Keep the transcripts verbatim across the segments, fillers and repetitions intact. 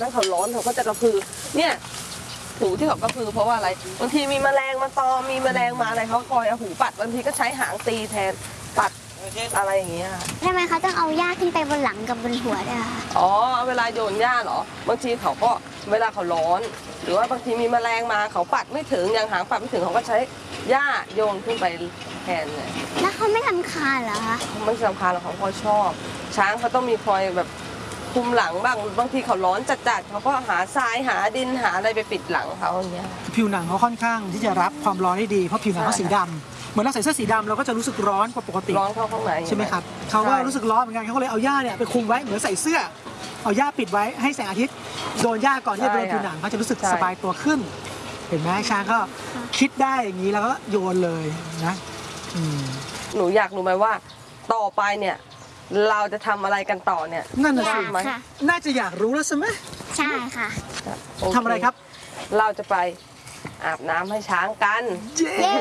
ถ้าเขาร้อนเขาก็จะกระพือเนี่ยหูที่เขากระพือเพราะว่าอะไรบางทีมีแมลงมาตอมมีแมลงมาอะไรเขาคอยเอาหูปัดบางทีก็ใช้หางตีแทนปัดอะไรอย่างเงี้ยทำไมเขาต้องเอาหญ้าขึ้นไปบนหลังกับบนหัวด้วยคะอ๋อเวลาโยนหญ้าเหรอบางทีเขาก็เวลาเขาร้อน หรือว่าบางทีมีแมลงมาเขาปัดไม่ถึงยังหางปัดไม่ถึงเขาก็ใช้หญ้าโยนขึ้นไปแทนเลยแล้วเขาไม่รำคาญเหรอคะไม่รำคาญหรอกเขาก็ชอบช้างเขาต้องมีคอยแบบคุมหลังบ้างบางทีเขาร้อนจัดๆเขาก็หาทรายหาดินหาอะไรไปปิดหลังเขาอย่างเงี้ยผิวหนังเขาค่อนข้างที่จะรับความร้อนได้ดีเพราะผิวหนังเขาสีดำเหมือนเราใส่เสื้อสีดำเราก็จะรู้สึกร้อนกว่าปกติร้อนเข้าข้างในใช่ไหมครับเขาก็รู้สึกร้อนเหมือนกันเขาก็เลยเอาหญ้าเนี่ยไปคลุมไว้เหมือนใส่เสื้อเอาหญ้าปิดไว้ให้แสงอาทิตย์โดนหญ้าก่อนที่จะโดนผิวหนังเขาจะรู้สึกสบายตัวขึ้นเห็นไหมช้างก็คิดได้อย่างนี้แล้วก็โยนเลยนะหนูอยากรู้ไหมว่าต่อไปเนี่ยเราจะทำอะไรกันต่อเนี่ยนั่นน่ะสิน่าจะอยากรู้แล้วใช่ไหมใช่ค่ะทำอะไรครับเราจะไปอาบน้ำให้ช้างกันเย้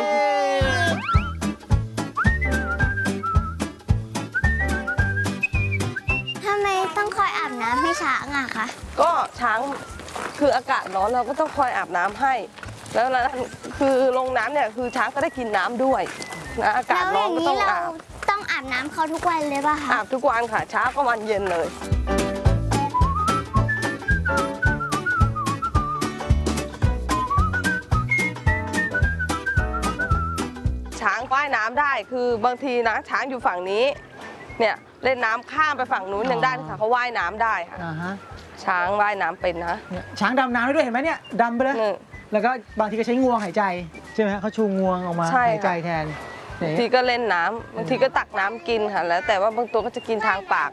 ทำไมต้องคอยอาบน้ำให้ช้างอะคะก็ช้างคืออากาศร้อนเราก็ต้องคอยอาบน้ำให้แล้วคือลงน้ำเนี่ยคือช้างก็ได้กินน้ำด้วยนะอากาศร้อนก็ต้องอาบต้องอาบน้ำเขาทุกวันเลยป่ะคะอาบทุกวันค่ะเช้าก็วันเย็นเลยช้างว่ายน้ำได้คือบางทีนะช้างอยู่ฝั่งนี้เนี่ยเล่นน้ำข้ามไปฝั่งนู้นยังได้ค่ะเขาว่ายน้ำได้ค่ะช้างว่ายน้ำเป็นนะช้างดำน้ำด้วยเห็นไหมเนี่ยดำไปเลยแล้วก็บางทีก็ใช้งวงหายใจใช่ไหมเขาชูงวงออกมาหายใจแทนบางทีก็เล่นน้ำบางทีก็ตักน้ำกินค่ะแล้วแต่ว่าบางตัวก็จะกินทางปาก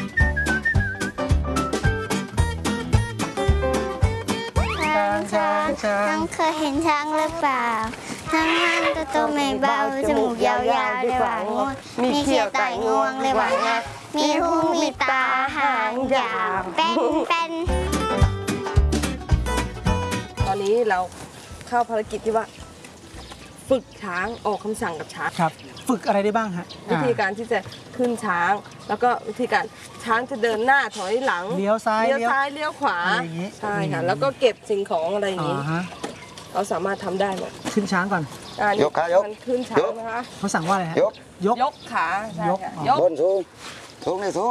ช้างช้างช้างเคยเห็นช้างหรือเปล่าช้างมันตัวโตไม่เบาจมูกยาวๆเลยหวังมีเขียวไต่งวงเลยหวังมีหูมีตาหางยาวเป็นเป็นตอนนี้เราเข้าภารกิจที่ว่าฝึกช้างออกคำสั่งกับช้างครับฝึกอะไรได้บ้างฮะวิธีการที่จะขึ้นช้างแล้วก็วิธีการช้างจะเดินหน้าถอยหลังเลี้ยวซ้ายเลี้ยวซ้ายเลี้ยวขวาใช่ค่ะแล้วก็เก็บสิ่งของอะไรอย่างนี้เราสามารถทำได้หมดขึ้นช้างก่อนยกขายกขึ้นช้างนะคะเขาสั่งว่าอะไรฮะยกยกยกขายกยกบนสูงสูงเลยสูง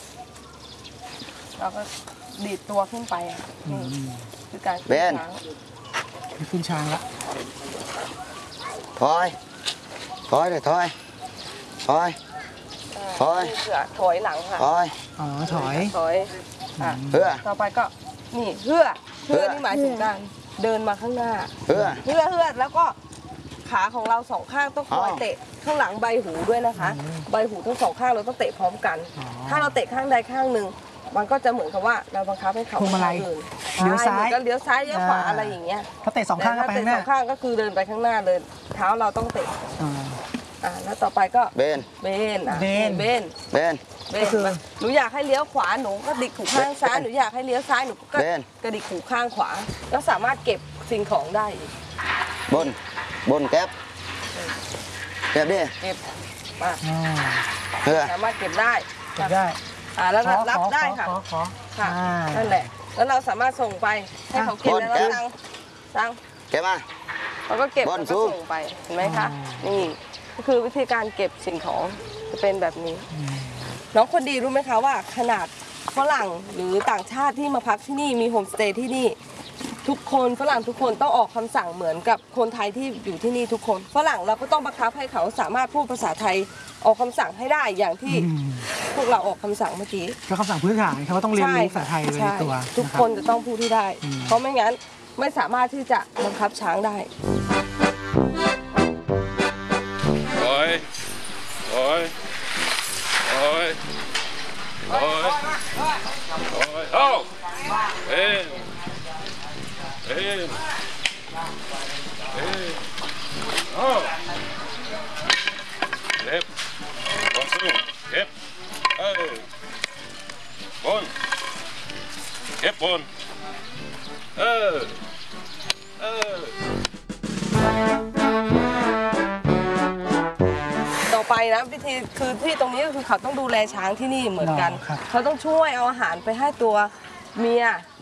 เราก็ดีดตัวขึ้นไปคือการขึ้นช้างขึ้นช้างละถอยถอยเลยถอยถอยถอยถอยหลังค่ะถอยอ๋อถอยถอยเพื่อต่อไปก็นี่เพื่อเพื่อนี่หมายถึงการเดินมาข้างหน้าเพื่อเพื่อเพื่อแล้วก็ขาของเราสองข้างต้องคอยเตะข้างหลังใบหูด้วยนะคะใบหูทั้งสองข้างเราต้องเตะพร้อมกันถ้าเราเตะข้างใดข้างหนึ่งมันก็จะเหมือนกับว่าเราบังคับให้เขาเลี้ยวซ้ายก็เลี้ยวซ้ายเลี้ยวขวาอะไรอย่างเงี้ยถ้าเตะสองข้างก็ไปข้างหน้าสองข้างก็คือเดินไปข้างหน้าเลยเท้าเราต้องเตะอ่าแล้วต่อไปก็เบนเบนเบนเบนเบนเบนหนูอยากให้เลี้ยวขวาหนูก็ดิกหูข้างซ้ายหนูอยากให้เลี้ยวซ้ายหนูก็กระดิกหูข้างขวาแล้วสามารถเก็บสิ่งของได้อีกบนบนแก๊บเก็บดิเก็บมาเพื่อสามารถเก็บได้เก็บได้อ่าแล้วรับได้ค่ะค่ะนั่นแหละแล้วเราสามารถส่งไปให้เขาเก็บแล้วสั่งสั่งเก็บมาเราก็เก็บแล้วก็ส่งไปเห็นไหมคะนี่ก็คือวิธีการเก็บสิ่งของจะเป็นแบบนี้น้องคนดีรู้ไหมคะว่าขนาดฝรั่งหรือต่างชาติที่มาพักที่นี่มีโฮมสเตย์ที่นี่ทุกคนฝรั่งทุกคนต้องออกคำสั่งเหมือนกับคนไทยที่อยู่ที่นี่ทุกคนฝรั่งเราก็ต้องบังคับให้เขาสามารถพูดภาษาไทยออกคำสั่งให้ได้อย่างที่พวกเราออกคำสั่งเมื่อกี้ก็คำสั่งพื้นฐานเขาต้องเรียนรู้ภาษาไทยในตัวทุกคนจะต้องพูดที่ได้เพราะไม่งั้นไม่สามารถที่จะบังคับช้างได้ถอยถอยถอยถอยถอยเอ้าเอ็นเอ็นเอ็นเอ้าเก็บบนสูงเก็บเออบนเก็บบนเออเออต่อไปนะวิธีคือที่ตรงนี้ก็คือเขาต้องดูแลช้างที่นี่เหมือนกันเขาต้องช่วยเอาอาหารไปให้ตัวเมีย